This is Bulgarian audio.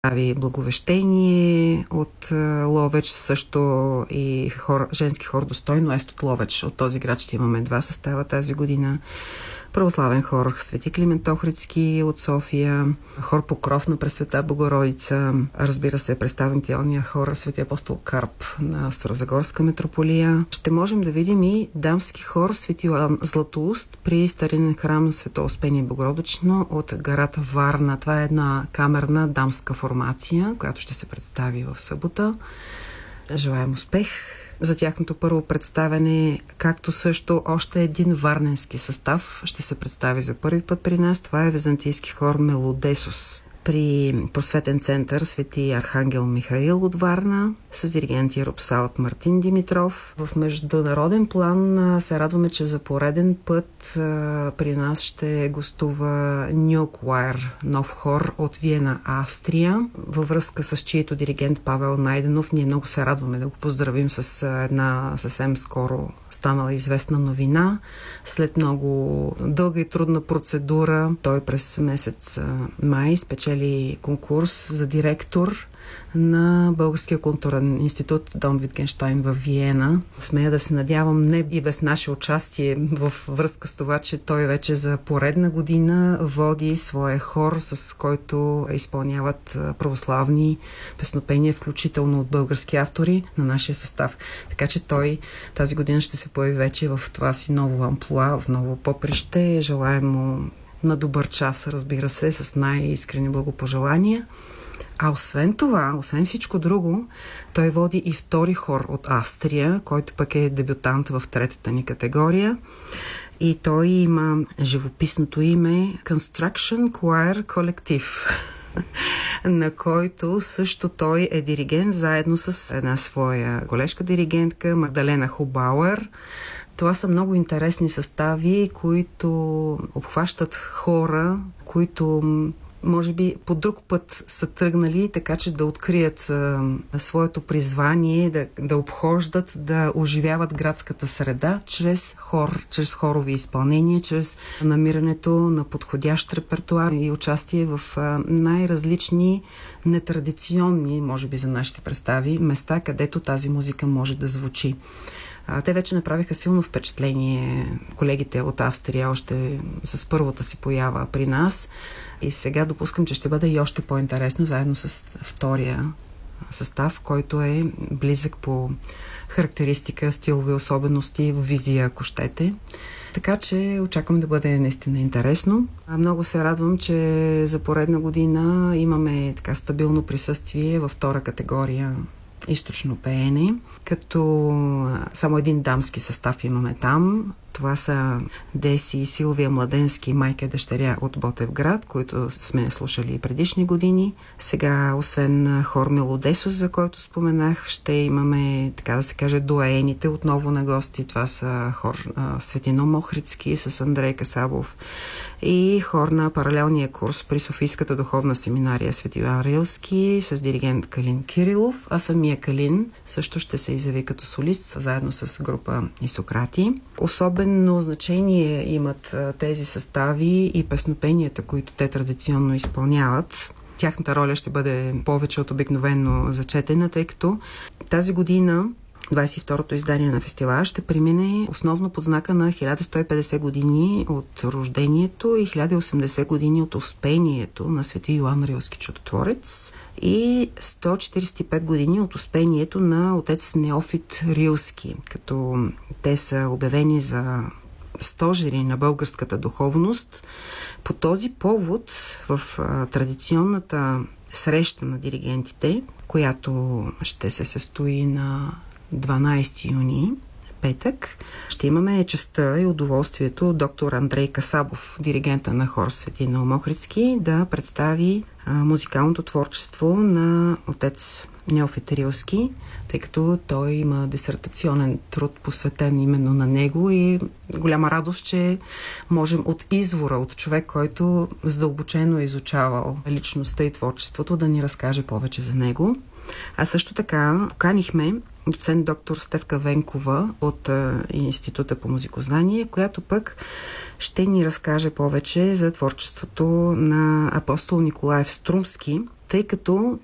прави Благовещение от Ловеч, също и женски хор Достойно Ест от Ловеч. От този град ще имаме 2 състава тази година. Православен хор Свети Климент Охридски от София, хор Покров на Пресвета Богородица, разбира се, представителния хор Свети апостол Карп на Старозагорска митрополия. Ще можем да видим и дамски хор Свети Йоан Златоуст при старинен храм на Свето Успение Богородично от град Варна. Това е една камерна дамска формация, която ще се представи в събота. Желаем успех за тяхното първо представяне, както също още един варненски състав ще се представи за първи път при нас. Това е византийски хор Мелодесус при просветен център Свети Архангел Михаил от Варна с диригент и ропсалт Мартин Димитров. В международен план се радваме, че за пореден път при нас ще гостува New Choir, нов хор от Виена, Австрия, във връзка с чието диригент Павел Найденов. Ние много се радваме да го поздравим с една съвсем скоро станала известна новина. След много дълга и трудна процедура, той през месец май спечели конкурс за директор на Българския културен институт Дом Витгенщайн в Виена. Смея да се надявам, не и без наше участие в връзка с това, че той вече за поредна година води своя хор, с който изпълняват православни песнопения, включително от български автори на нашия състав. Така че той тази година ще се появи вече в това си ново амплоа, в ново поприще. Желаем му на добър час, разбира се, с най-искрени благопожелания. А освен това, освен всичко друго, той води и втори хор от Австрия, който пък е дебютант в третата ни категория. И той има живописното име Construction Choir Collective, на който също той е диригент, заедно с една своя колежка диригентка Магдалена Хубауер. Това са много интересни състави, които обхващат хора, които може би по друг път са тръгнали, така че да открият своето призвание, да обхождат, да оживяват градската среда чрез хор, чрез хорови изпълнения, чрез намирането на подходящ репертуар и участие в най-различни нетрадиционни, може би за нашите представи, места, където тази музика може да звучи. Те вече направиха силно впечатление, колегите от Австрия, още с първата си поява при нас. И сега допускам, че ще бъде и още по-интересно, заедно с втория състав, който е близък по характеристика, стилови особености, визия, ако щете. Така че очаквам да бъде наистина интересно. Много се радвам, че за поредна година имаме така стабилно присъствие във втора категория източно пеене, като само един дамски състав имаме там. Това са Деси и Силвия Младенски, майка и дъщеря от Ботевград, които сме слушали предишни години. Сега, освен хор Мелодесус, за който споменах, ще имаме, така да се каже, доаените отново на гости. Това са хор Светино Охридски с Андрей Касабов и хор на паралелния курс при Софийската духовна семинария Свети Йоан Рилски с диригент Калин Кирилов, а самия Калин също ще се изяви като солист, заедно с група Исократи. Особено значение имат тези състави и песнопенията, които те традиционно изпълняват. Тяхната роля ще бъде повече от обикновено зачетена, тъй като тази година 22-то издание на фестивала ще премине основно под знака на 1150 години от рождението и 1080 години от успението на Свети Йоан Рилски чудотворец и 145 години от успението на отец Неофит Рилски, като те са обявени за стожери на българската духовност. По този повод в традиционната среща на диригентите, която ще се състои на 12 юни, петък, ще имаме честта и удоволствието доктор Андрей Касабов, диригента на хор Светино Охридски, да представи музикалното творчество на отец Неофит Рилски, тъй като той има дисертационен труд посветен именно на него и голяма радост, че можем от извора, от човек, който задълбочено е изучавал личността и творчеството, да ни разкаже повече за него. А също така поканихме доцент доктор Стефка Венкова от Института по музикознание, която пък ще ни разкаже повече за творчеството на апостол Николаев Струмски, тъй като